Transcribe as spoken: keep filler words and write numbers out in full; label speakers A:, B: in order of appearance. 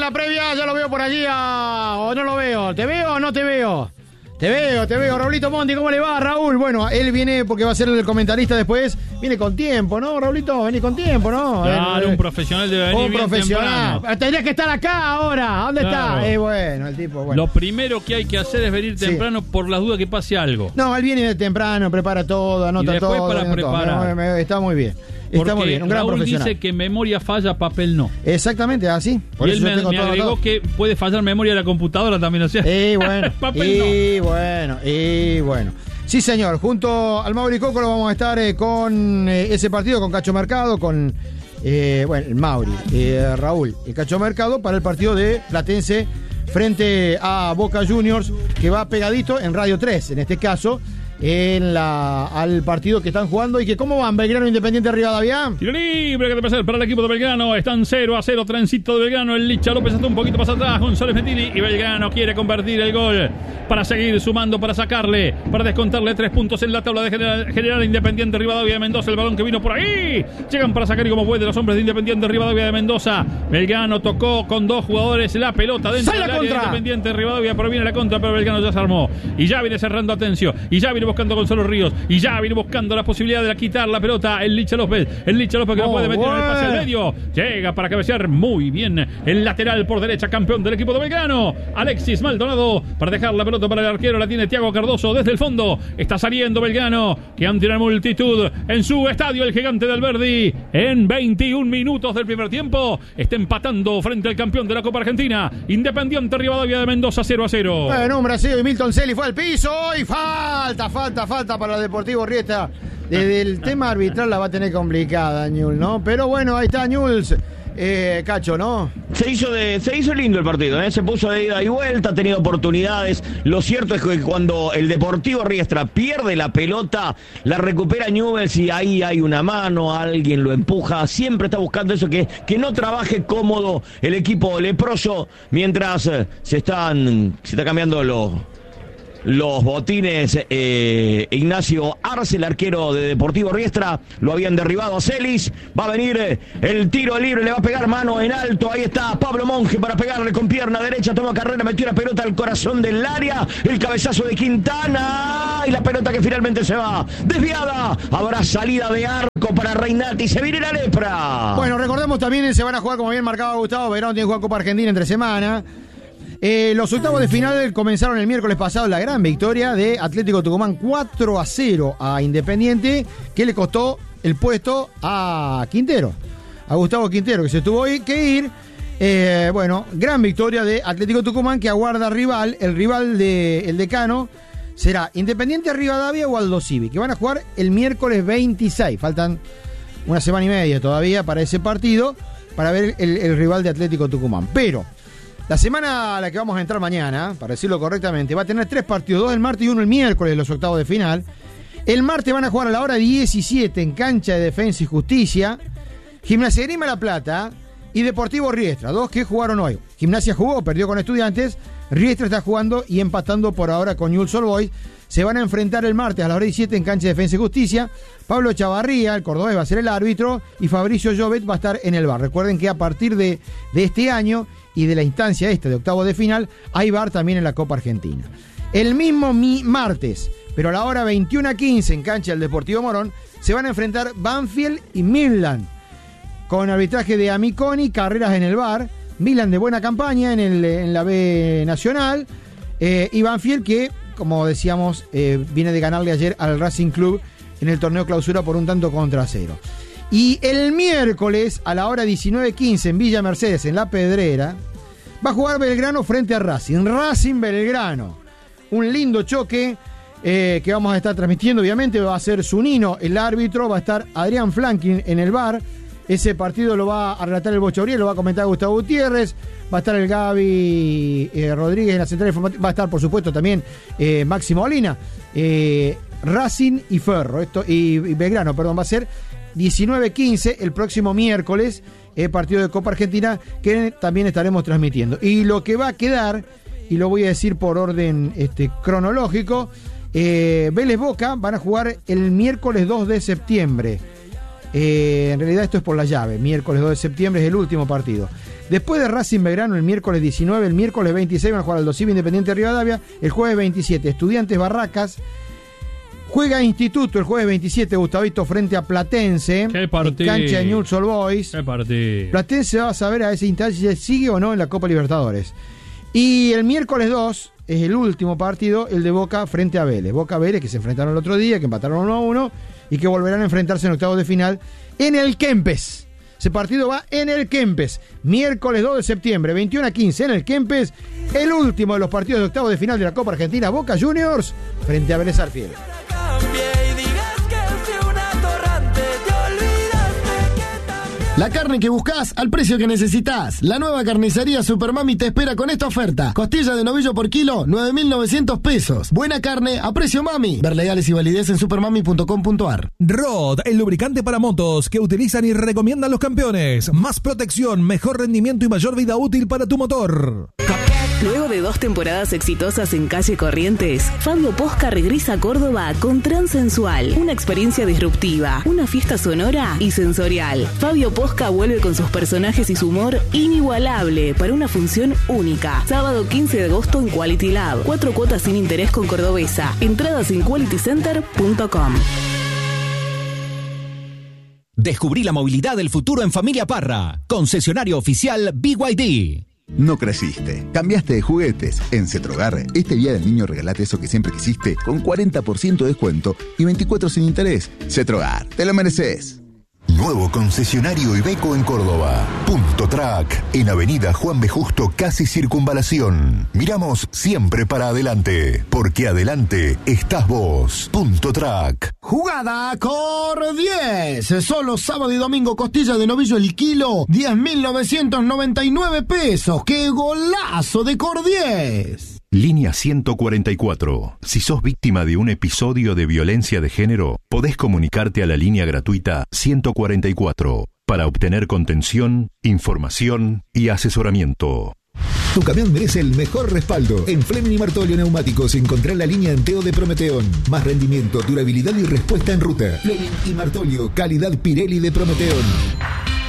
A: la previa, ya lo veo por allí, a... o no lo veo. ¿Te veo o no te veo? Te veo, te veo. Raulito Monti, ¿cómo le va, Raúl? Bueno, él viene porque va a ser el comentarista después. Viene con tiempo, ¿no, Raulito? Vení con tiempo, ¿no?
B: Claro, un profesional debe venir
A: un
B: bien
A: profesional.
B: temprano.
A: Tendrías que estar acá ahora. ¿Dónde
B: Claro.
A: está? Eh, bueno, el tipo, bueno.
B: Lo primero que hay que hacer es venir temprano, sí, por las dudas que pase algo.
A: No, él viene de temprano, prepara todo, anota
B: y después
A: todo.
B: para
A: anota
B: preparar.
A: todo. Me, me, está muy bien.
B: Porque
A: está muy bien, un gran
B: Raúl
A: profesional.
B: dice que memoria falla, papel no.
A: Exactamente, así. Por
B: y
A: eso
B: él me, me agregó
A: todo.
B: que puede fallar memoria de la computadora también, o sea.
A: Y bueno,
B: papel
A: y
B: no.
A: bueno, y bueno. Sí, señor, junto al Mauri Coco lo vamos a estar eh, con eh, ese partido, con Cacho Mercado, con eh, bueno, el Mauri, eh, Raúl, el Cacho Mercado para el partido de Platense frente a Boca Juniors, que va pegadito en Radio tres, en este caso, en la al partido que están jugando. ¿Y que cómo van? Belgrano Independiente Rivadavia.
B: Tiro libre que te pasa para el equipo de Belgrano. Están cero a cero, transito de Belgrano. El Licha López está un poquito más atrás. González Mentini y Belgrano quiere convertir el gol para seguir sumando, para sacarle, para descontarle tres puntos en la tabla de general, general Independiente Rivadavia de Mendoza. El balón que vino por ahí. Llegan para sacar y como puede los hombres de Independiente Rivadavia de Mendoza. Belgrano tocó con dos jugadores la pelota dentro del área de Independiente Rivadavia, pero viene la contra, pero Belgrano ya se armó. Y ya viene cerrando atención. Y ya viene buscando Gonzalo Ríos. Y ya viene buscando la posibilidad de quitar la pelota el Licha López. El Licha López que oh, no puede meter bueno. en el pase al medio. Llega para cabecear muy bien el lateral por derecha, campeón del equipo de Belgrano. Alexis Maldonado para dejar la pelota para el arquero. La tiene Thiago Cardoso desde el fondo. Está saliendo Belgrano, que ante una multitud en su estadio, el Gigante del Verdi. En veintiún minutos del primer tiempo está empatando frente al campeón de la Copa Argentina, Independiente Rivadavia de Mendoza, cero a cero.
A: Bueno, un Brasil y Milton Celi fue al piso y falta, falta, falta para el Deportivo Riestra. Desde el tema arbitral la va a tener complicada, Ñul, ¿no? Pero bueno, ahí está Ñuls. Eh, Cacho, ¿no?
C: Se hizo de, se hizo lindo el partido, ¿eh? Se puso de ida y vuelta, ha tenido oportunidades. Lo cierto es que cuando el Deportivo Riestra pierde la pelota, la recupera Newell's y ahí hay una mano, alguien lo empuja. Siempre está buscando eso, que, que no trabaje cómodo el equipo leproso mientras eh, se están se está cambiando los Los botines. eh, Ignacio Arce, el arquero de Deportivo Riestra, lo habían derribado a Celis. Va a venir eh, el tiro libre, le va a pegar mano en alto. Ahí está Pablo Monge para pegarle con pierna derecha. Toma carrera, metió la pelota al corazón del área. El cabezazo de Quintana. Y la pelota que finalmente se va desviada. Habrá salida de arco para Reinati. Se viene la lepra.
A: Bueno, recordemos también, se van a jugar, como bien marcaba Gustavo, Belgrano tiene que jugar Copa Argentina entre semana. Eh, los octavos de final comenzaron el miércoles pasado, la gran victoria de Atlético Tucumán cuatro a cero a Independiente, que le costó el puesto a Quintero, a Gustavo Quintero, que se tuvo que ir. Eh, bueno, gran victoria de Atlético Tucumán, que aguarda rival. El rival del decano será Independiente Rivadavia o Aldo Civi, que van a jugar el miércoles veintiséis. Faltan una semana y media todavía para ese partido, para ver el, el rival de Atlético Tucumán. Pero la semana a la que vamos a entrar mañana, para decirlo correctamente, va a tener tres partidos, dos el martes y uno el miércoles, los octavos de final. El martes van a jugar a la hora diecisiete en cancha de Defensa y Justicia, Gimnasia Grima La Plata y Deportivo Riestra, dos que jugaron hoy. Gimnasia jugó, perdió con Estudiantes, Riestra está jugando y empatando por ahora con Newell's Old Boys. Se van a enfrentar el martes a la hora diecisiete en cancha de Defensa y Justicia. Pablo Chavarría, el cordobés, va a ser el árbitro y Fabricio Llobet va a estar en el V A R. Recuerden que a partir de, de este año y de la instancia esta de octavos de final, hay V A R también en la Copa Argentina. El mismo mi martes, pero a la hora veintiuno a quince en cancha del Deportivo Morón, se van a enfrentar Banfield y Midland, con arbitraje de Amiconi, carreras en el V A R. Midland de buena campaña en, el, en la B Nacional, eh, y Banfield que, como decíamos, eh, viene de ganarle ayer al Racing Club en el torneo clausura por un tanto contra cero. Y el miércoles a la hora diecinueve quince en Villa Mercedes, en La Pedrera, va a jugar Belgrano frente a Racing. Racing Belgrano. Un lindo choque eh, que vamos a estar transmitiendo, obviamente. Va a ser Zunino el árbitro, va a estar Adrián Flankin en el V A R. Ese partido lo va a relatar el Bocho Auriel, lo va a comentar Gustavo Gutiérrez. Va a estar el Gaby eh, Rodríguez en la central informativa. Va a estar, por supuesto, también eh, Máximo Molina. Eh, Racing y Ferro. Esto, y, y Belgrano, perdón, va a ser diecinueve quince el próximo miércoles, eh, partido de Copa Argentina, que también estaremos transmitiendo. Y lo que va a quedar, y lo voy a decir por orden este, cronológico, eh, Vélez Boca van a jugar el miércoles dos de septiembre. Eh, en realidad esto es por la llave, miércoles dos de septiembre es el último partido. Después de Racing Belgrano el miércoles diecinueve, el miércoles veintiséis van a jugar al Dosivo Independiente Rivadavia, el jueves veintisiete Estudiantes Barracas, juega Instituto el jueves veintisiete, Gustavito frente a Platense,
B: qué partido,
A: en cancha de Newell's Old Boys.
B: Qué partido.
A: Platense va a saber a ese instante si sigue o no en la Copa Libertadores. Y el miércoles dos es el último partido, el de Boca frente a Vélez. Boca Vélez que se enfrentaron el otro día, que empataron uno a uno y que volverán a enfrentarse en octavos de final en el Kempes. Ese partido va en el Kempes, miércoles dos de septiembre, veintiuno a quince en el Kempes, el último de los partidos de octavos de final de la Copa Argentina, Boca Juniors frente a Vélez Sarsfield.
D: La carne que buscas al precio que necesitas. La nueva carnicería Supermami te espera con esta oferta. Costilla de novillo por kilo, nueve mil novecientos pesos. Buena carne a precio mami. Ver legales y validez en supermami punto com punto ar.
E: Rod, el lubricante para motos que utilizan y recomiendan los campeones. Más protección, mejor rendimiento y mayor vida útil para tu motor.
F: Luego de dos temporadas exitosas en Calle Corrientes, Fabio Posca regresa a Córdoba con Transensual, una experiencia disruptiva, una fiesta sonora y sensorial. Fabio Posca vuelve con sus personajes y su humor inigualable para una función única. Sábado quince de agosto en Quality Lab. Cuatro cuotas sin interés con Cordobesa. Entradas en quality center punto com.
G: Descubrí la movilidad del futuro en Familia Parra. Concesionario oficial B Y D.
H: No creciste, cambiaste de juguetes. En Cetrogar, este día del niño regalate eso que siempre quisiste con cuarenta por ciento de descuento y veinticuatro sin interés. Cetrogar, te lo mereces.
I: Nuevo concesionario Iveco en Córdoba. Punto Track, en Avenida Juan B. Justo, casi Circunvalación. Miramos siempre para adelante, porque adelante estás vos. Punto Track.
D: Jugada Cor diez. Solo sábado y domingo costilla de novillo el kilo, diez mil novecientos noventa y nueve pesos. ¡Qué golazo de Cor diez!
I: Línea ciento cuarenta y cuatro. Si sos víctima de un episodio de violencia de género, podés comunicarte a la línea gratuita ciento cuarenta y cuatro para obtener contención, información y asesoramiento.
J: Tu camión merece el mejor respaldo. En Fleming y Martolio Neumáticos encontrá la línea Anteo de Prometeón. Más rendimiento, durabilidad y respuesta en ruta. Fleming y Martolio, calidad Pirelli de Prometeón.